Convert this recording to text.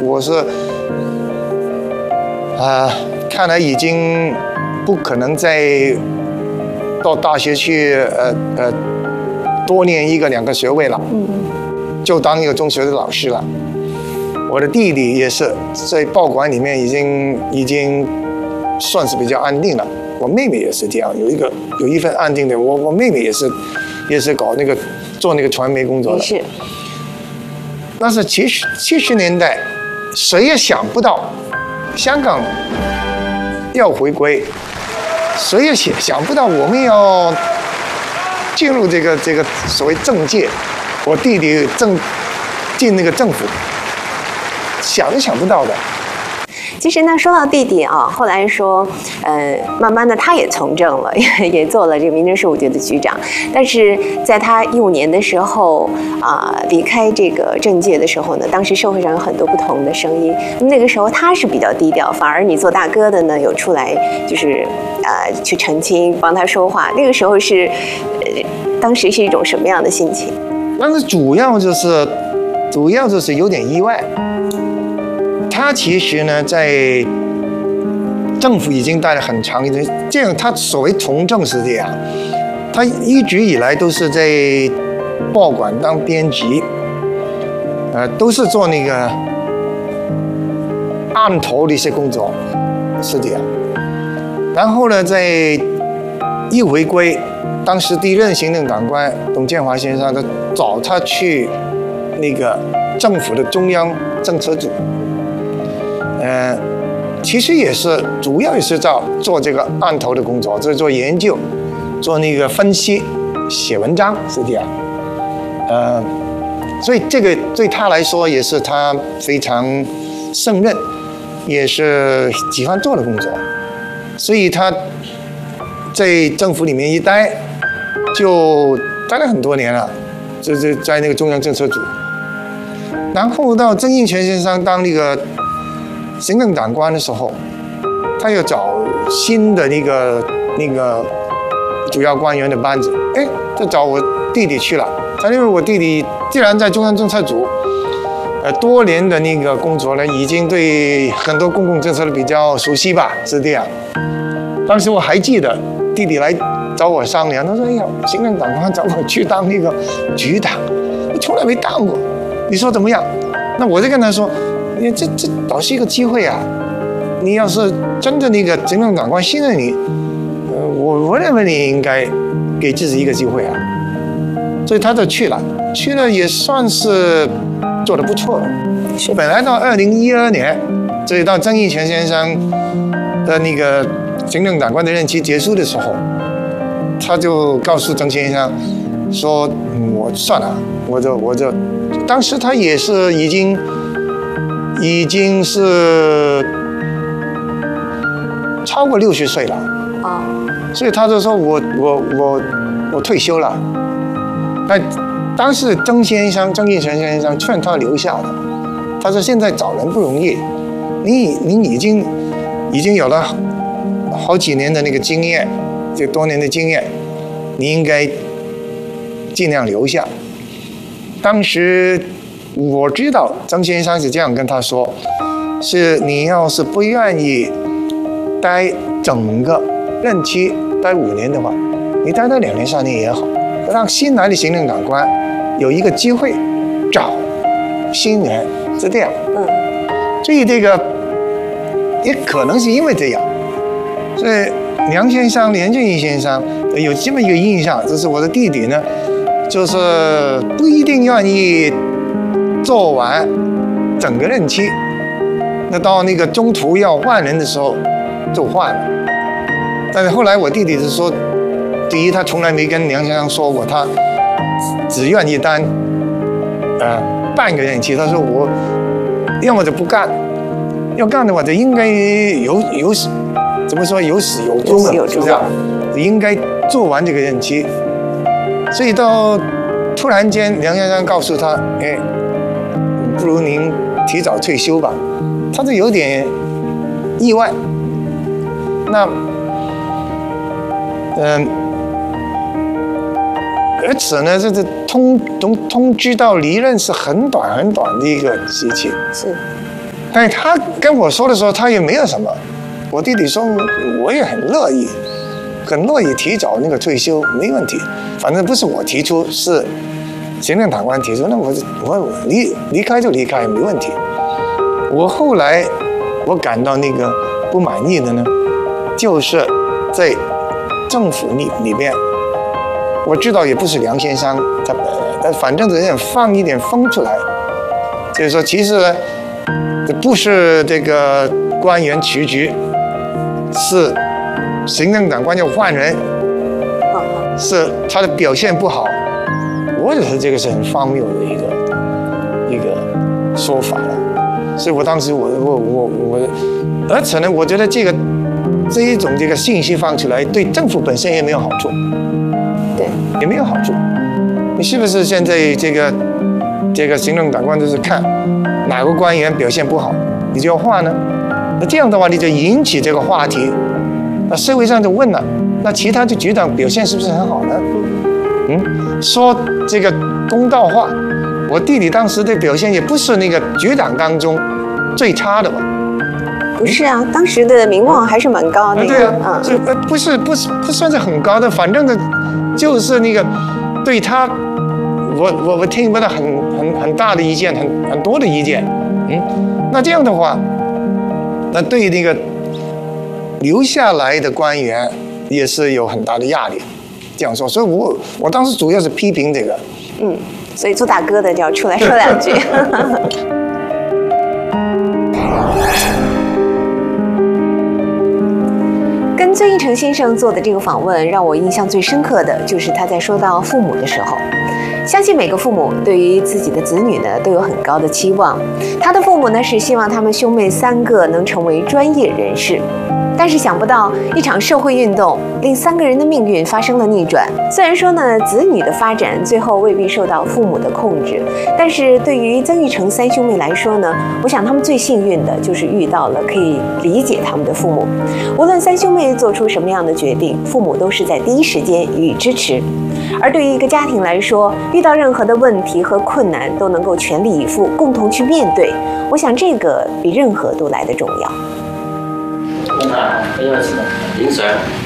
我是看来已经不可能再到大学去多念1个2个学位了，就当一个中学的老师了。我的弟弟也是在报馆里面已经算是比较安定了。我妹妹也是这样，有一份安定的。我妹妹也是搞做那个传媒工作的。 是。 但是70年代，谁也想不到香港要回归，谁也想不到我们要进入这个所谓政界。我弟弟进那个政府，想都想不到的。 其实呢，说到弟弟啊，后来说，慢慢的他也从政了，也做了这个民政事务局的局长。但是在他15年的时候离开这个政界的时候呢，当时社会上有很多不同的声音。那个时候他是比较低调，反而你做大哥的呢，有出来就是去澄清，帮他说话。那个时候是，当时是一种什么样的心情？ 但是主要就是有点意外。他其实呢，在政府已经待了很长一段，这样他所谓从政是这样，他一直以来都是在报馆当编辑，都是做那个案头的一些工作，是这样。然后呢，在一回归，当时第一任行政长官董建华先生，他找他去那个政府的中央政策组。其实主要也是做这个案头的工作，就是做研究，做那个分析，写文章是这样。所以这个对他来说也是他非常胜任，也是喜欢做的工作。所以他在政府里面一待，就待了很多年了，就是在那个中央政策组。然后到曾荫权先生当那个行政长官的时候，他又找新的那个主要官员的班子，就找我弟弟去了。他因为我弟弟既然在中央政策组，多年的那个工作呢，已经对很多公共政策比较熟悉吧，是这样。当时我还记得弟弟来找我商量，他说：“哎呀，行政长官找我去当那个局长，我从来没当过，你说怎么样？”那我就跟他说。这倒是一个机会啊！你要是真的那个行政长官信任你，我认为你应该给自己一个机会啊。所以他就去了也算是做得不错的。本来到2012年，所以到曾荫权先生的那个行政长官的任期结束的时候，他就告诉曾先生说：“我算了，我就当时他也是已经是超过60岁了所以他就说我退休了。那当时曾荫权先生劝他留下的，他说现在找人不容易，您已经有了好几年的那个经验，这多年的经验，你应该尽量留下。当时。我知道曾先生是这样跟他说，是你要是不愿意待整个任期待5年的话，你待到2年3年也好，让新来的行政长官有一个机会找新人，是这样。所以这个也可能是因为这样，所以梁先生、连俊逸先生有这么一个印象，就是我的弟弟呢，就是不一定愿意做完整个任期，那到那个中途要换人的时候就换了。但是后来我弟弟是说，第一他从来没跟梁先生说过他只愿意当半个任期，他说我要么就不干，要干的话就应该怎么说有始有终的，是不是？应该做完这个任期。所以到突然间梁先生告诉他，不如您提早退休吧，他是有点意外。那，而且呢，这通知到离任是很短的一个时期。 是。 但是他跟我说的时候，他也没有什么。我弟弟说，我也很乐意提早那个退休，没问题。反正不是我提出，是行政长官提出，那我离开就离开，没问题。我后来我感到那个不满意的呢，就是在政府里边，我知道也不是梁先生但反正人家放一点风出来，就是说其实呢，不是这个官员辞职，是行政长官要换人，是他的表现不好。我觉得这个是很荒谬的一个说法了。所以我当时而且呢，我觉得这一种信息放出来，对政府本身也没有好处， 对， 也没有好处。你是不是现在这个行政长官就是看哪个官员表现不好，你就要换呢？那这样的话，你就引起这个话题，那社会上就问了，那其他的局长表现是不是很好呢？说这个公道话，我弟弟当时的表现也不是那个局长当中最差的吧？ 不是啊，当时的名望还是蛮高的。 对啊，这不算是很高的，反正呢，就是那个对他，我听不到很大的意见，很多的意见。那这样的话，那对那个留下来的官员也是有很大的压力。这样说，所以我当时主要是批评这个。 所以做大哥的就要出来说两句。跟曾铉成先生做的这个访问，让我印象最深刻的就是他在说到父母的时候。相信每个父母对于自己的子女呢都有很高的期望。他的父母呢是希望他们兄妹3个能成为专业人士。但是想不到一场社会运动令3个人的命运发生了逆转。虽然说呢，子女的发展最后未必受到父母的控制，但是对于曾铉成3兄妹来说呢，我想他们最幸运的就是遇到了可以理解他们的父母。无论3兄妹做出什么样的决定，父母都是在第一时间予以支持。而对于一个家庭来说，遇到任何的问题和困难都能够全力以赴，共同去面对，我想这个比任何都来得重要。 因為平常